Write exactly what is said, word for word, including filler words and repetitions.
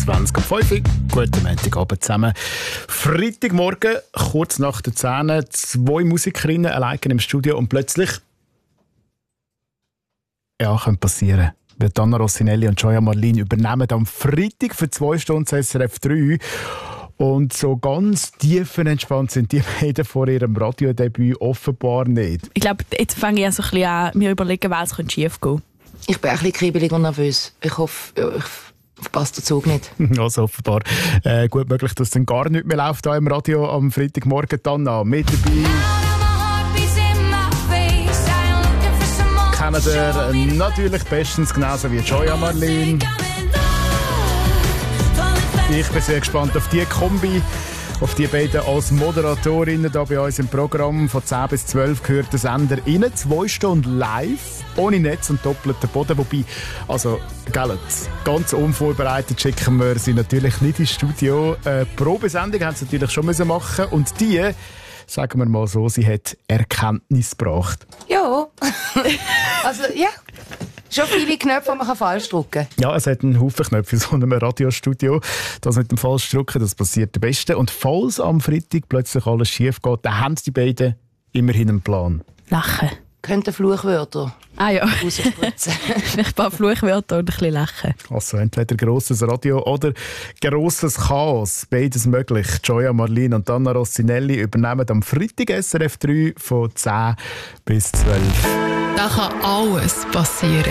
zwanzig und fünf. Guten Montagabend zusammen. Freitagmorgen, kurz nach der zehn, zwei Musikerinnen allein im Studio und plötzlich... Ja, könnte passieren. Wird Anna Rossinelli und Gioia Marlin übernehmen am Freitag für zwei Stunden S R F drei. Und so ganz tiefenentspannt sind die beiden vor ihrem Radiodebüt offenbar nicht. Ich glaube, jetzt fange ich so ein bisschen an, mir überlegen, was schief gehen könnte. Ich bin ein bisschen kribbelig und nervös. Ich hoffe, ich verpasse den Zug nicht. Also offenbar äh, gut möglich, dass es dann gar nicht mehr läuft hier im Radio am Freitagmorgen. Anna mit dabei. Kennt ihr natürlich bestens, genauso wie Gioia Marlin. Ich bin sehr gespannt auf die Kombi, auf die beiden als Moderatorinnen hier bei uns im Programm. Von zehn bis zwölf gehört der Sender rein. Zwei Stunden live, ohne Netz und doppelter Boden. Wobei, also, gell, ganz unvorbereitet schicken wir sie natürlich nicht ins Studio. Äh, Probesendung haben sie natürlich schon müssen machen. Und die, sagen wir mal so, sie hat Erkenntnis gebracht. Ja, also ja. Schon viele Knöpfe, die man falsch drücken kann. Ja, es hat einen Haufen Knöpfe in so einem Radiostudio. Das mit dem falsch drücken, das passiert am besten. Und falls am Freitag plötzlich alles schief geht, dann haben die beiden immerhin einen Plan. Lachen. Könnten Fluchwörter ah, ja. rausspritzen. Vielleicht ein paar Fluchwörter und ein bisschen lachen. Also entweder grosses Radio oder grosses Chaos. Beides möglich. Gioia Marlin und Anna Rossinelli übernehmen am Freitag S R F drei von zehn bis zwölf. Da kann alles passieren.